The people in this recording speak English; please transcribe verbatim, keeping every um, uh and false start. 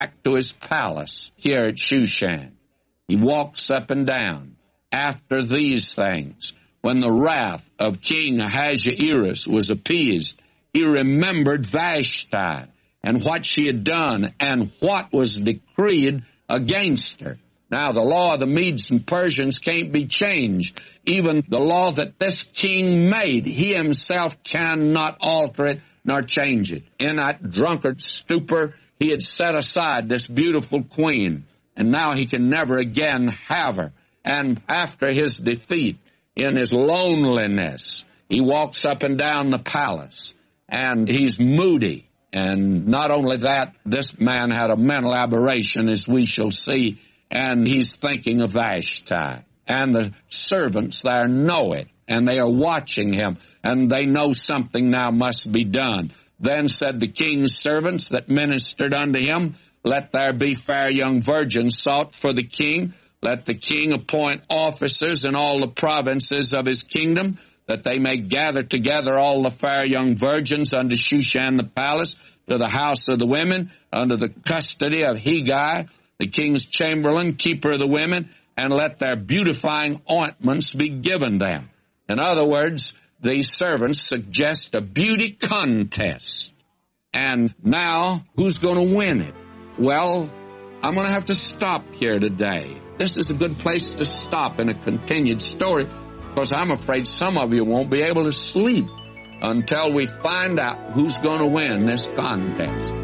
back to his palace here at Shushan. He walks up and down. After these things, when the wrath of King Ahasuerus was appeased, he remembered Vashti and what she had done and what was decreed against her. Now, the law of the Medes and Persians can't be changed. Even the law that this king made, he himself cannot alter it nor change it. In that drunkard stupor, he had set aside this beautiful queen, and now he can never again have her. And after his defeat, in his loneliness, he walks up and down the palace, and he's moody. And not only that, this man had a mental aberration, as we shall see, and he's thinking of Vashti. And the servants there know it, and they are watching him, and they know something now must be done. Then said the king's servants that ministered unto him, Let there be fair young virgins sought for the king. Let the king appoint officers in all the provinces of his kingdom, that they may gather together all the fair young virgins unto Shushan the palace, to the house of the women, under the custody of Hegai, the king's chamberlain, keeper of the women, and let their beautifying ointments be given them. In other words, these servants suggest a beauty contest. And now, who's going to win it? Well, I'm going to have to stop here today. This is a good place to stop in a continued story, because I'm afraid some of you won't be able to sleep until we find out who's going to win this contest.